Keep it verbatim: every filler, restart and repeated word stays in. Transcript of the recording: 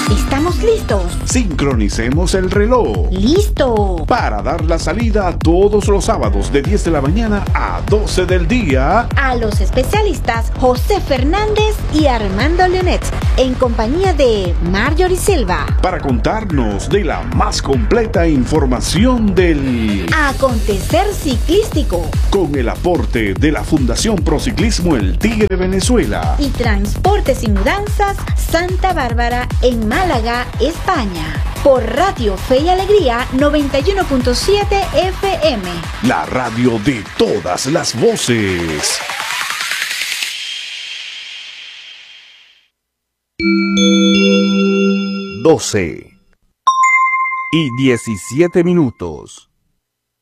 ¿Estamos listos? Sincronicemos el reloj. ¡Listo! Para dar la salida todos los sábados de diez de la mañana a doce del día. A los especialistas José Fernández y Armando Leonet, en compañía de Marjorie Silva. Para contarnos de la más completa información del acontecer ciclístico. Con el aporte de la Fundación Prociclismo El Tigre de Venezuela. Y Transportes y Mudanzas Santa Bárbara en Málaga, España. Por Radio Fe y Alegría noventa y uno punto siete F M. La radio de todas las voces. doce y diecisiete minutos.